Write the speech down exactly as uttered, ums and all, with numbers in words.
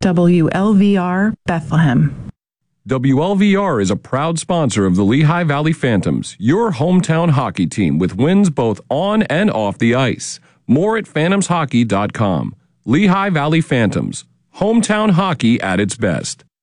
W L V R Bethlehem. W L V R is a proud sponsor of the Lehigh Valley Phantoms, your hometown hockey team with wins both on and off the ice. More at phantoms hockey dot com. Lehigh Valley Phantoms, hometown hockey at its best.